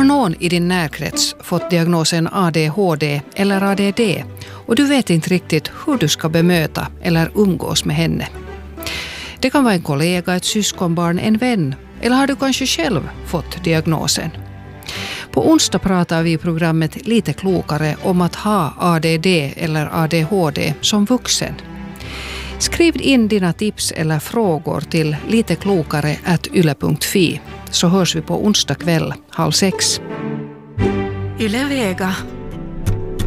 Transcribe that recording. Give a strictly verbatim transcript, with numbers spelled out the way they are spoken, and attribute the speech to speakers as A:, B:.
A: Har någon i din närkrets fått diagnosen A D H D eller A D D och du vet inte riktigt hur du ska bemöta eller umgås med henne? Det kan vara en kollega, ett syskonbarn, en vän eller har du kanske själv fått diagnosen? På onsdag pratar vi i programmet Lite klokare om att ha A D D eller A D H D som vuxen. Skriv in dina tips eller frågor till liteklokare at yle punkt fi så hörs vi på onsdag kväll halv sex.
B: Yle Vega.